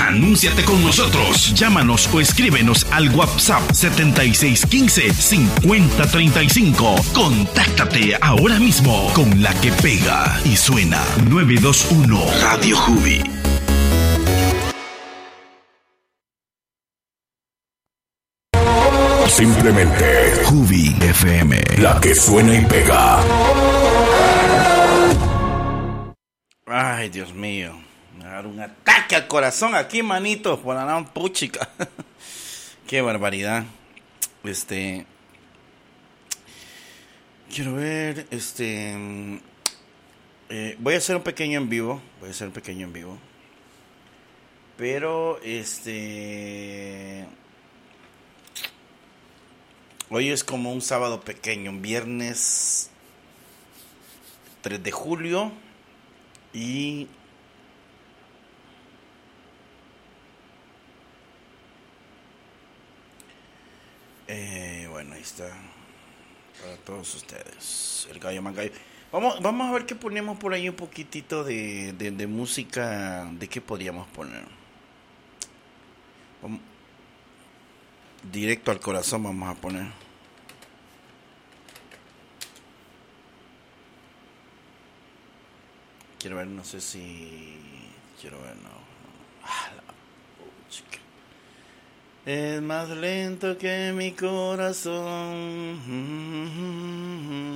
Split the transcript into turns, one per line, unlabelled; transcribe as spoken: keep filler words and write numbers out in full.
Anúnciate con nosotros. Llámanos o escríbenos al WhatsApp setenta y seis quince cincuenta treinta y cinco. Contáctate ahora mismo con la que pega y suena nueve dos uno Radio Jubi.
Simplemente
Jubi F M,
la que suena y pega.
Ay, Dios mío. Me va a dar un ataque al corazón aquí, manito. Por la puchica. Qué barbaridad. Este. Quiero ver. Este. Eh, voy a hacer un pequeño en vivo. Voy a hacer un pequeño en vivo. Pero, este. Hoy es como un sábado pequeño. Un viernes tres de julio. Y. Eh, bueno, ahí está. Para todos ustedes. El gallo más gallo. Vamos, vamos a ver qué ponemos por ahí un poquitito de, de, de música. ¿De qué podríamos poner? Vamos, directo al corazón vamos a poner. Quiero ver, no sé si... Quiero ver, no. Ah, la puchica. Es más lento que mi corazón.